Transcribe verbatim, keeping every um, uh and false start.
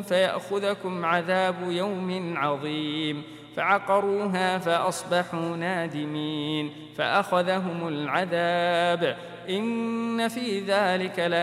فيأخذكم عذاب يوم عظيم. فعقروها فأصبحوا نادمين، فأخذهم العذاب. إن في ذلك لآية